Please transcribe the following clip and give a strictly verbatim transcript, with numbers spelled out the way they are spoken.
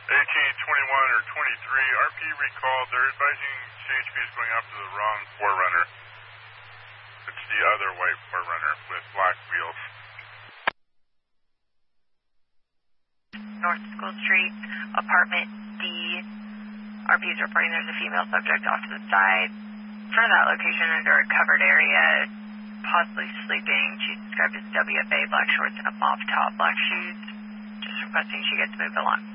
eighteen, twenty-one, or twenty-three, R P recalled. They're advising C H P is going after the wrong four runner. It's the other white four runner with black wheels. North School Street, apartment D. R P is reporting there's a female subject off to the side. In front of that location under a covered area, possibly sleeping. She's described as W F A, black shorts and a mauve top, black shoes. Just requesting she gets moved along.